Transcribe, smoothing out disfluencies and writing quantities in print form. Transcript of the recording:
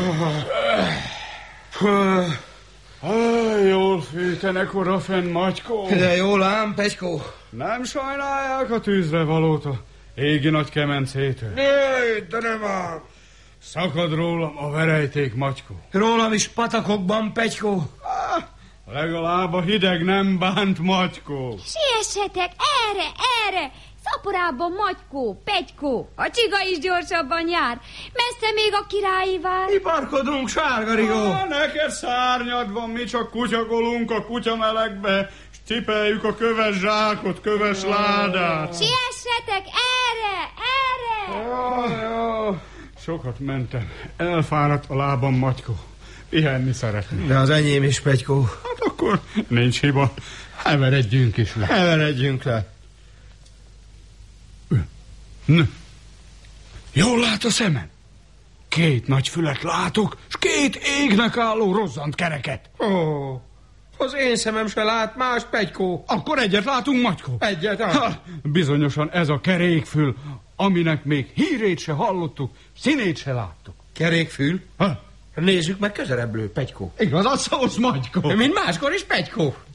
Jól fűtenek odafenn, Magykó. De jól ám, Pegykó. Nem sajnálják a tűzre valót a égi nagy kemencétől? De nem ám. Szakad rólam a verejték, Magykó. Rólam is patakokban, Pegykó. Legalább a hideg nem bánt, Magykó. Siessetek, erre! Szaporábban, Magykó, Pegykó. A csiga is gyorsabban jár. Messze még a királyi vár. Iparkodunk, Sárgarigó. Neked szárnyad van, mi csak kutyagolunk a kutyamelegbe, s cipeljük a köves zsákot, köves ládát. Siessetek, erre! Jó. Sokat mentem. Elfáradt a lábam, Magykó. Pihenni szeretnék. De az enyém is, Pegykó. Hát akkor nincs hiba. Heveredjünk is le. Heveredjünk le. Jól lát a szemem? 2 nagy fület látok, s 2 égnek álló rozzant kereket. Az én szemem se lát más, Pegykó. Akkor egyet látunk, Magykó. Egyet? Bizonyosan ez a kerékfül, aminek még hírét se hallottuk, színét se láttuk. Kerékfül? Nézzük meg közelebbről, Pegykó. Igazat szólsz, Magykó. Mint máskor is, Pegykó.